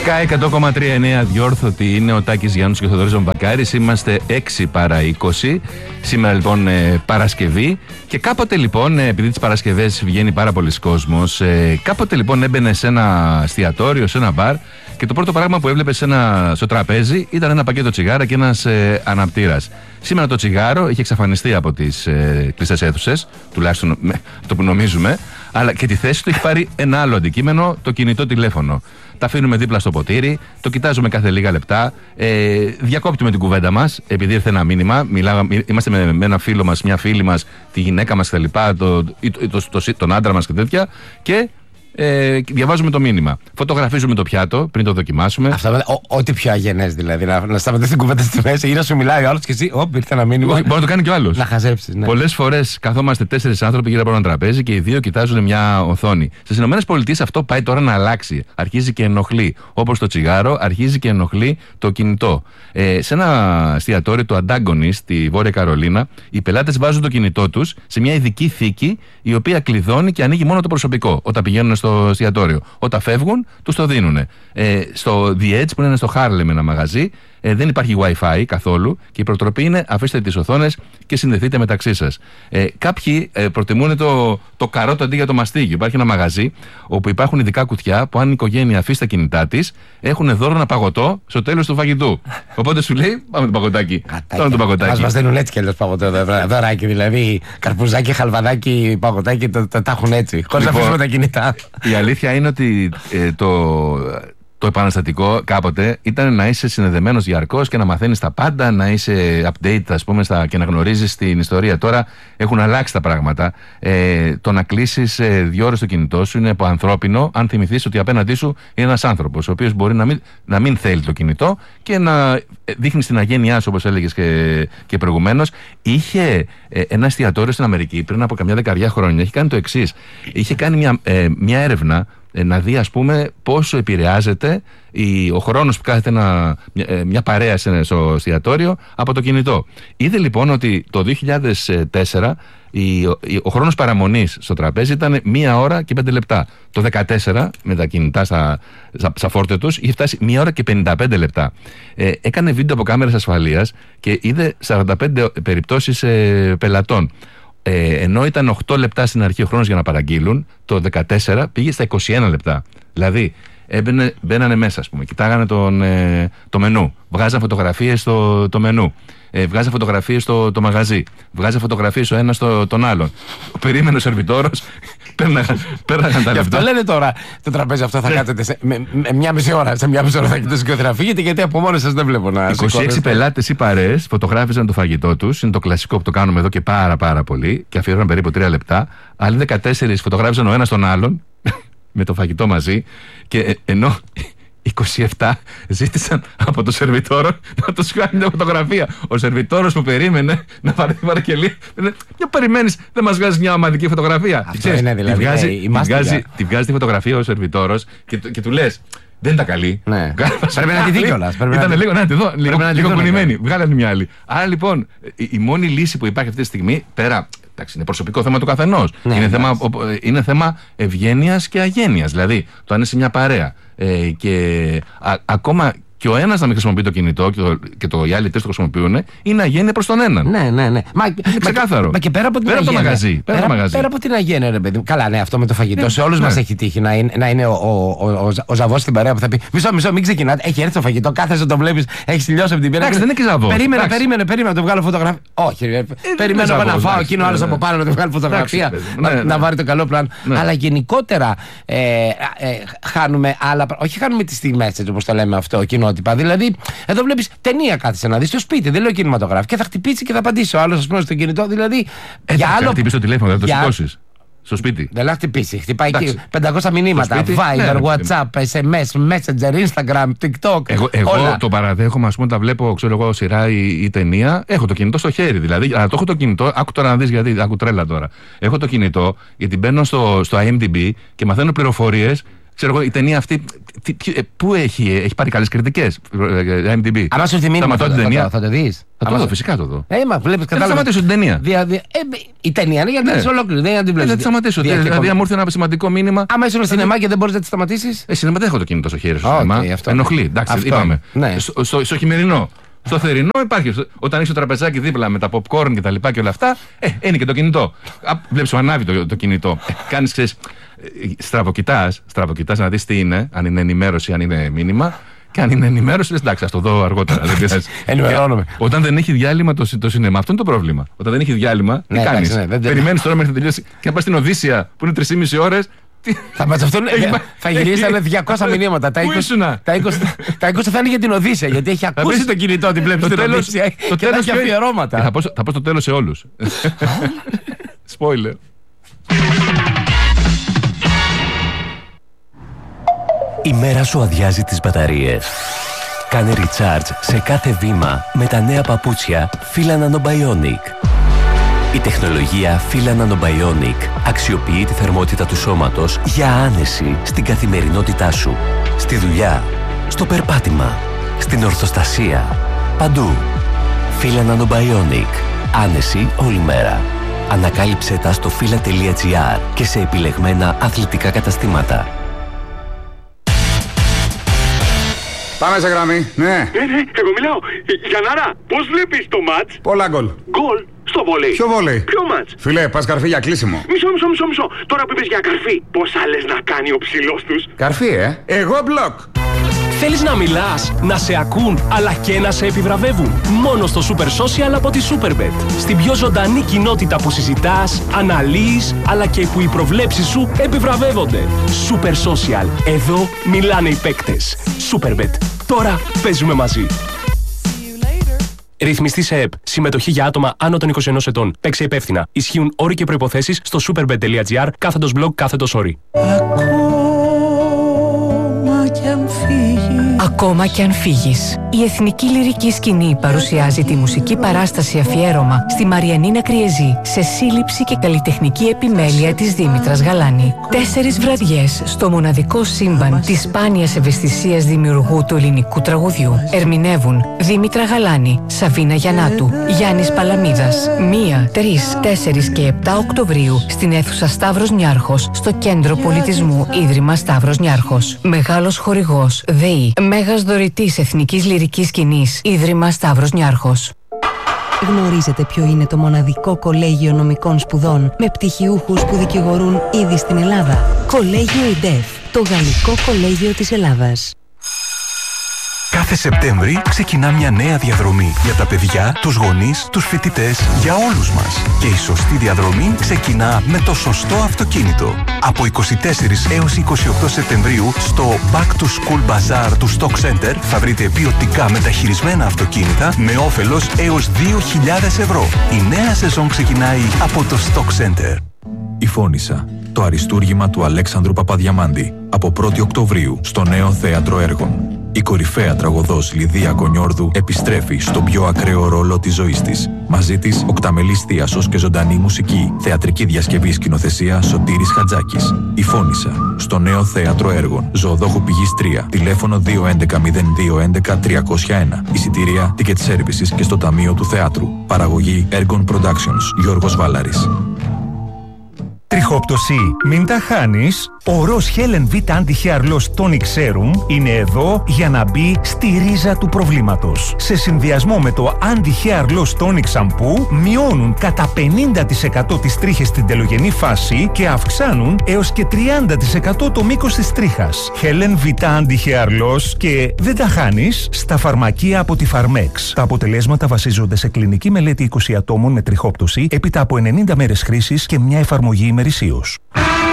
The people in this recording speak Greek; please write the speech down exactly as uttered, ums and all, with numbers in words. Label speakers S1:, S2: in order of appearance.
S1: Sky εκατό κόμμα τρία εννέα διόρθωτη είναι ο Τάκης Γιάννους και ο Θοδωρής Βαμβακάρης. Είμαστε έξι παρά είκοσι. Σήμερα λοιπόν ε, Παρασκευή. Και κάποτε λοιπόν, ε, επειδή τις Παρασκευές βγαίνει πάρα πολλοί κόσμος, ε, κάποτε λοιπόν έμπαινε σε ένα εστιατόριο, σε ένα μπαρ, και το πρώτο πράγμα που έβλεπε σε ένα, στο τραπέζι ήταν ένα πακέτο τσιγάρα και ένας ε, αναπτήρας. Σήμερα το τσιγάρο είχε εξαφανιστεί από τις ε, κλειστές αίθουσες, τουλάχιστον με, το που νομίζουμε, αλλά και τη θέση του έχει πάρει ένα άλλο αντικείμενο, το κινητό τηλέφωνο. Τα αφήνουμε δίπλα στο ποτήρι, το κοιτάζουμε κάθε λίγα λεπτά, ε, διακόπτουμε την κουβέντα μας, επειδή ήρθε ένα μήνυμα. Μιλάγαμε, είμαστε με, με ένα φίλο μας, μια φίλη μας, τη γυναίκα μας κτλ., το, το, το, το, το, τον άντρα μας και τέτοια, και ε, διαβάζουμε το μήνυμα. Φωτογραφίζουμε το πιάτο πριν το δοκιμάσουμε. Αυτό,
S2: ό,τι πιο αγενές δηλαδή. Να, να σταματήσει την κουβέντα στη μέση ή να σου μιλάει ο άλλος και εσύ, όπ, ήρθε ένα μήνυμα.
S1: Μπορεί να το κάνει κι ο άλλος.
S2: Να χαζέψεις. Ναι.
S1: Πολλές φορές καθόμαστε τέσσερις άνθρωποι γύρω από ένα τραπέζι και οι δύο κοιτάζουν μια οθόνη. Στις ΗΠΑ αυτό πάει τώρα να αλλάξει. Αρχίζει και ενοχλεί. Όπως το τσιγάρο, αρχίζει και ενοχλεί το κινητό. Ε, σε ένα εστιατόριο του Antagonist στη Βόρεια Καρολίνα, οι πελάτες βάζουν το κινητό τους σε μια ειδική θήκη, η οποία κλειδώνει και ανοίγει μόνο το προσωπικό όταν πηγαίνουν στο εστιατόριο. Όταν φεύγουν, τους το δίνουν. Ε, στο The Edge, που είναι στο Harlem ένα μαγαζί, ε, δεν υπάρχει Wi-Fi καθόλου και η προτροπή είναι αφήστε τις οθόνες και συνδεθείτε μεταξύ σας. Ε, κάποιοι ε, προτιμούν το, το καρότο αντί για το μαστίγιο. Υπάρχει ένα μαγαζί όπου υπάρχουν ειδικά κουτιά που αν η οικογένεια αφήσει τα κινητά της, έχουν δώρο ένα παγωτό στο τέλος του φαγητού. Οπότε σου λέει, πάμε το παγωτάκι. Πάμε το παγωτάκι.
S2: Μας μας δίνουν έτσι κι αλλιώς παγωτό δωράκι, δηλαδή καρπουζάκι, χαλβαδάκι, παγωτάκι, το, το, τα έχουν έτσι, χωρίς λοιπόν, να αφήσουμε τα κινητά.
S1: Η αλήθεια είναι ότι ε, το... Το επαναστατικό κάποτε ήταν να είσαι συνδεδεμένος διαρκώς και να μαθαίνεις τα πάντα, να είσαι update, ας πούμε, στα, και να γνωρίζεις την ιστορία. Τώρα έχουν αλλάξει τα πράγματα. Ε, το να κλείσεις ε, δύο ώρες το κινητό σου είναι από ανθρώπινο, αν θυμηθείς ότι απέναντί σου είναι ένας άνθρωπος, ο οποίος μπορεί να μην, να μην θέλει το κινητό και να δείχνει την αγένειά σου, όπως έλεγες και, και προηγουμένως. Είχε ε, ένα εστιατόριο στην Αμερική πριν από καμιά δεκαετία χρόνια, έχει κάνει το εξής. Είχε κάνει μια, ε, μια έρευνα να δει, ας πούμε, πόσο επηρεάζεται η, ο χρόνος που κάθεται ένα, μια, μια παρέα στο εστιατόριο από το κινητό. Είδε λοιπόν ότι το δύο χιλιάδες τέσσερα η, ο, ο χρόνος παραμονής στο τραπέζι ήταν μία ώρα και πέντε λεπτά. Το δεκατέσσερα με τα κινητά στα, στα, στα φόρτια τους είχε φτάσει μία ώρα και πενήντα πέντε λεπτά. Ε, έκανε βίντεο από κάμερες ασφαλείας και είδε σαράντα πέντε περιπτώσεις ε, πελατών. Ε, ενώ ήταν οκτώ λεπτά στην αρχή ο χρόνος για να παραγγείλουν, το δεκατέσσερα πήγε στα είκοσι ένα λεπτά. Δηλαδή, έμπαινε, μπαίνανε μέσα, ας πούμε, κοιτάγανε τον, ε, το μενού, βγάζαν φωτογραφίες στο το μενού, ε, βγάζαν φωτογραφίες στο το μαγαζί, βγάζαν φωτογραφίες ο ένας στο, τον άλλον. Ο περίμενος σερβιτόρος, πέρναγαν τα λεπτά.
S2: Γι' αυτό λένε τώρα το τραπέζι αυτό θα κάτσετε σε, με, με μια μισή ώρα. Σε μια μισή ώρα θα κοιτάξετε και θα φύγετε, γιατί από μόνοι σας δεν βλέπω να
S1: είκοσι έξι πελάτες ή παρέες φωτογράφιζαν το φαγητό τους. Είναι το κλασικό που το κάνουμε εδώ και πάρα πάρα πολύ και αφιέρωναν περίπου τρία λεπτά. Άλλοι δεκατέσσερις φωτογράφιζαν ο ένας τον άλλον με το φαγητό μαζί. Και ε, ενώ είκοσι επτά ζήτησαν από το σερβιτόρο να τους κάνει μια φωτογραφία. Ο σερβιτόρος που περίμενε να πάρει την παραγγελία, για περιμένεις, δεν μας βγάζεις μια ομαδική φωτογραφία.
S2: Αυτό ξέρεις, είναι δηλαδή.
S1: Τη βγάζει,
S2: η, η
S1: τη, βγάζει, τη βγάζει τη φωτογραφία ο σερβιτόρος και, και του λες, δεν είναι τα καλή.
S2: Ναι. Πρέπει να τη δει κιόλας.
S1: Ήταν λίγο, να τη δω, λίγο, λίγο κουνημένη. Βγάλε μια άλλη. Άρα λοιπόν, η, η μόνη λύση που υπάρχει αυτή τη στιγμή, πέρα. Εντάξει, είναι προσωπικό θέμα του καθενός.
S2: Ναι,
S1: είναι, θέμα, είναι θέμα ευγένειας και αγένειας. Δηλαδή, το αν είσαι μια παρέα ε, και α, ακόμα και ο ένας να μην χρησιμοποιεί το κινητό και, το, και το, οι άλλοι τρεις το χρησιμοποιούν, είναι αγένεια προς τον έναν.
S2: Ναι, ναι, ναι. Μα,
S1: είναι ξεκάθαρο.
S2: Μα και πέρα από την
S1: πέρα
S2: αγένεια.
S1: Από το μαγαζί. Πέρα, πέρα, μαγαζί.
S2: πέρα από την αγένεια, ρε παιδί μου. Καλά, ναι, αυτό με το φαγητό. Ναι, σε όλους ναι. μας έχει τύχει να είναι, να είναι ο, ο, ο, ο, ο ζαβός στην παρέα που θα πει: Μισό, μισό, μην ξεκινάτε. Έχει έρθει το φαγητό, κάθεσαι, το βλέπει, έχει τελειώσει από την πέρα.
S1: Εντάξει, δεν είναι και ζαβός.
S2: Περίμενε, εντάξει. περίμενε, περίμενε να το βγάλω φωτογραφία. Όχι, ρε, περιμένω να φάω εκείνο άλλο από πάνω να το βγάλει φωτογραφία, να βάλει το καλό πλάνο. Αλλά γενικότερα χάνουμε άλλα. Όχι, χάνουμε τις στιγμές έτσι όπως το λέμε αυτό, κοινότυπα. Δηλαδή, εδώ βλέπεις ταινία κάθεσαι να δεις στο σπίτι, δεν λέω κινηματογράφη. Και θα χτυπήσει και θα απαντήσει ο άλλος, ας πούμε, στο κινητό. Δηλαδή.
S1: Ε, για άλλο. Θα χτυπήσει το τηλέφωνο, θα το για... σηκώσεις. Στο σπίτι.
S2: Δεν θα χτυπήσει. Χτυπάει εκεί πεντακόσια μηνύματα. Viber, ναι, WhatsApp, ες εμ ες, Messenger, Instagram, TikTok.
S1: Εγώ, εγώ το παραδέχομαι, ας πούμε, τα βλέπω, ξέρω εγώ, σειρά ή, ή ταινία. Έχω το κινητό στο χέρι. Δηλαδή, αλλά το έχω το κινητό. Άκου τώρα να δεις γιατί. Άκου τρέλα τώρα. Έχω το κινητό γιατί μπαίνω στο, στο άι εμ ντι μπι και μαθαίνω πληροφορίες Ξέρω εγώ, η ταινία αυτή. Πού έχει, έχει πάρει καλές κριτικές, άι εμ ντι μπι.
S2: Αν σου έρθει μήνυμα, θα, θα, θα το δεις.
S1: Θα το δω, φυσικά το δω.
S2: Ε, μα βλέπεις,
S1: κατάλαβα. Θα σταματήσω την ταινία.
S2: Δια, δια, ε, η ταινία είναι για να την ολόκληρη, δεν είναι να την βλέπεις.
S1: Δεν θα τη σταματήσω. Δια, δηλαδή, αν μου έρθει ένα σημαντικό μήνυμα.
S2: Άμα είσαι στο σινεμά και δεν μπορείς να τη σταματήσεις.
S1: Ε, σινεμά δεν έχω το κινητό στο χέρι σου. Ενοχλεί, εντάξει, είπαμε. Στο χειμερινό. Στο θερινό υπάρχει. Όταν έχει το τραπεζάκι δίπλα με τα popcorn και τα λοιπά και όλα αυτά, ε, είναι και το κινητό. Βλέπει σου ανάβει το, το κινητό. Ε, Κάνει, ξέρει, στραβοκοιτάς, στραβοκοιτάς να δει τι είναι, αν είναι ενημέρωση, αν είναι μήνυμα. Και αν είναι ενημέρωση, λες εντάξει, α το δω αργότερα.
S2: Ενημερώνομαι.
S1: Όταν δεν έχει διάλειμμα το, το σινεμά, αυτό είναι το πρόβλημα. Όταν δεν έχει διάλειμμα, τι ναι, κάνει. Ναι, περιμένει τώρα μέχρι να τελειώσει και να πα στην Οδύσσια που είναι τρεις και μισή ώρες.
S2: Θα μαζευτούν, θα γυρίσανε διακόσια μηνύματα. Τα είκοσι θα είναι για την Οδύσσια, γιατί έχει ακούσει το κινητό ότι βλέπει την Οδύσσια και θα έχει αφιερώματα.
S1: Θα πω στο τέλος σε όλους. Spoiler.
S3: Η μέρα σου αδειάζει τις μπαταρίες. Κάνε recharge σε κάθε βήμα με τα νέα παπούτσια Fila Nanobionic. Η τεχνολογία Fila Nanobionic αξιοποιεί τη θερμότητα του σώματος για άνεση στην καθημερινότητά σου. Στη δουλειά, στο περπάτημα, στην ορθοστασία, παντού. Fila Nanobionic. Άνεση όλη μέρα. Ανακάλυψέ τα στο fila τελεία gr και σε επιλεγμένα αθλητικά καταστήματα.
S4: Πάμε σε γραμμή, ναι.
S5: Ναι, ναι, εγώ μιλάω. Γιαννάρα, πώς βλέπεις το μάτς?
S4: Πολλά γκολ.
S5: Γκολ στο βόλεϊ.
S4: Ποιο βόλεϊ?
S5: Ποιο μάτς?
S4: Φίλε, πας καρφί για κλείσιμο.
S5: Μισό, μισό, μισό, μισό. Τώρα που είπες για καρφί, πόσα λες να κάνει ο ψηλός τους?
S4: Καρφί, ε. Εγώ μπλοκ.
S6: Θέλεις να μιλάς, να σε ακούν, αλλά και να σε επιβραβεύουν? Μόνο στο Super Social από τη Superbet. Στην πιο ζωντανή κοινότητα που συζητάς, αναλύεις, αλλά και που οι προβλέψεις σου επιβραβεύονται. Super Social. Εδώ μιλάνε οι παίκτες. Superbet. Τώρα παίζουμε μαζί. Ρυθμιστή σε ΕΠ. Συμμετοχή για άτομα άνω των είκοσι ενός ετών. Παίξε υπεύθυνα. Ισχύουν όροι και προϋποθέσεις στο superbet τελεία gr κάθετος blog κάθετος όροι.
S7: Ακόμα κι αν φύγεις. Η Εθνική Λυρική Σκηνή παρουσιάζει τη μουσική παράσταση αφιέρωμα στη Μαριανίνα Κριεζή σε σύλληψη και καλλιτεχνική επιμέλεια της Δήμητρας Γαλάνη. Τέσσερις βραδιές στο μοναδικό σύμπαν της σπάνιας ευαισθησίας δημιουργού του ελληνικού τραγουδιού. Ερμηνεύουν Δήμητρα Γαλάνη, Σαβίνα Γιαννάτου, Γιάννης Παλαμίδας. μία, τρεις, τέσσερις και επτά Οκτωβρίου στην αίθουσα Σταύρος Νιάρχος, στο Κέντρο Πολιτισμού Ίδρυμα Σταύρος Νιάρχος. Μεγάλος χορηγός ΔΕΗ. Μέγας δωρητής Εθνικής Λυρικής Σκηνής, Ίδρυμα Σταύρος Νιάρχος.
S8: Γνωρίζετε ποιο είναι το μοναδικό κολέγιο νομικών σπουδών με πτυχιούχους που δικηγορούν ήδη στην Ελλάδα? Κολέγιο ΙΝΤΕΦ, το Γαλλικό Κολέγιο της Ελλάδας.
S9: Κάθε Σεπτέμβρη ξεκινά μια νέα διαδρομή για τα παιδιά, τους γονείς, τους φοιτητές, για όλους μας. Και η σωστή διαδρομή ξεκινά με το σωστό αυτοκίνητο. Από είκοσι τέσσερις έως είκοσι οκτώ Σεπτεμβρίου στο Back to School Bazaar του Stock Center θα βρείτε ποιοτικά μεταχειρισμένα αυτοκίνητα με όφελος έως δύο χιλιάδες ευρώ. Η νέα σεζόν ξεκινάει από το Stock Center.
S10: Η Φώνισσα, το αριστούργημα του Αλέξανδρου Παπαδιαμάντη, από πρώτη Οκτωβρίου στο Νέο Θέατρο Έργων. Η κορυφαία τραγωδός Λιδία Κονιόρδου επιστρέφει στον πιο ακραίο ρόλο της ζωής της. Μαζί της, οκταμελής θίασος και ζωντανή μουσική. Θεατρική διασκευή, σκηνοθεσία Σωτήρης Χατζάκης. Η Φώνισσα, στο Νέο Θέατρο Έργων. Ζωοδόχου Πηγής τρία. Τηλέφωνο δύο έντεκα μηδέν δύο έντεκα τριακόσια ένα. Εισιτήρια Ticket Services και στο Ταμείο του Θεάτρου. Παραγωγή Ergon Productions. Γιώργος Βάλαρης.
S11: Τριχόπτωση, μην τα χάνεις. Ο Ροζ Helen V Anti-Hair Loss Tonic Serum είναι εδώ για να μπει στη ρίζα του προβλήματος. Σε συνδυασμό με το Anti-Hair Loss Tonic Shampoo μειώνουν κατά πενήντα τοις εκατό τις τρίχες στην τελογενή φάση και αυξάνουν έως και τριάντα τοις εκατό το μήκος της τρίχας. Helen V Anti-Hair Loss και δεν τα χάνεις στα φαρμακεία από τη Pharmex. Τα αποτελέσματα βασίζονται σε κλινική μελέτη είκοσι ατόμων με τριχόπτωση έπειτα από ενενήντα μέρες χρήσης και μια εφαρμογή ημερησίως.